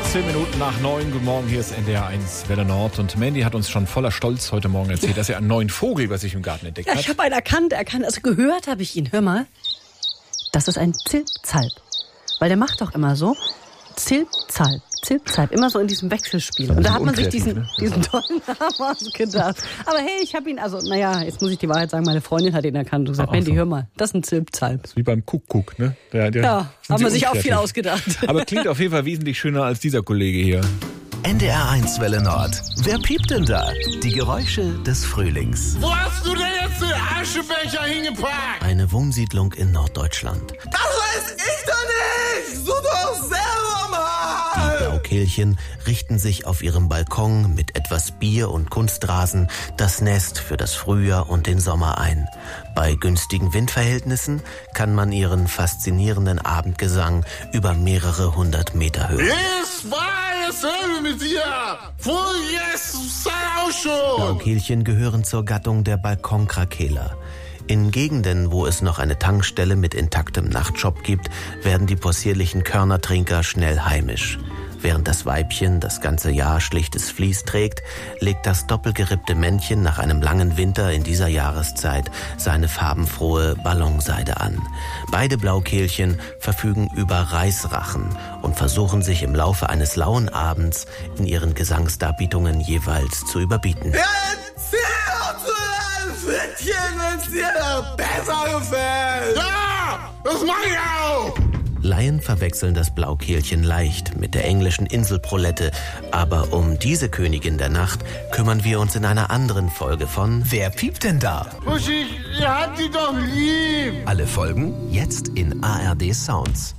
10 Minuten nach 9. Guten Morgen, hier ist NDR 1 Welle Nord. Und Mandy hat uns schon voller Stolz heute Morgen erzählt, dass er einen neuen Vogel bei sich im Garten entdeckt hat. Ja, ich habe einen erkannt. Also gehört habe ich ihn. Hör mal. Das ist ein Zilpzalp. Weil der macht doch immer so. Zilpzalp. Immer so in diesem Wechselspiel. Und da hat man sich diesen tollen Namen ausgedacht. Aber hey, ich habe ihn, jetzt muss ich die Wahrheit sagen, meine Freundin hat ihn erkannt und gesagt, Mandy, hör mal, das ist ein Zilpzalp. Das ist wie beim Kuckuck, ne? Ja, haben wir sich auch viel ausgedacht. Aber klingt auf jeden Fall wesentlich schöner als dieser Kollege hier. NDR 1 Welle Nord. Wer piept denn da? Die Geräusche des Frühlings. Wo hast du denn jetzt den Aschebecher hingepackt? Eine Wohnsiedlung in Norddeutschland. Das weiß ich doch nicht! Such doch selber mal! Die Blaukehlchen richten sich auf ihrem Balkon mit etwas Bier und Kunstrasen das Nest für das Frühjahr und den Sommer ein. Bei günstigen Windverhältnissen kann man ihren faszinierenden Abendgesang über mehrere 100 Meter hören. Es war dasselbe mit dir! Jetzt sei auch schon! Blaukehlchen gehören zur Gattung der Balkonkrakela. In Gegenden, wo es noch eine Tankstelle mit intaktem Nachtshop gibt, werden die possierlichen Körnertrinker schnell heimisch. Während das Weibchen das ganze Jahr schlichtes Vlies trägt, legt das doppelgerippte Männchen nach einem langen Winter in dieser Jahreszeit seine farbenfrohe Ballonseide an. Beide Blaukehlchen verfügen über Reißrachen und versuchen sich im Laufe eines lauen Abends in ihren Gesangsdarbietungen jeweils zu überbieten. Ja, erzähl uns ein Fittchen, wenn's dir noch besser gefällt! Ja, das mach ich auch! Laien verwechseln das Blaukehlchen leicht mit der englischen Inselprolette, aber um diese Königin der Nacht kümmern wir uns in einer anderen Folge von Wer piept denn da? Uschi, ihr habt die doch lieb! Alle Folgen jetzt in ARD Sounds.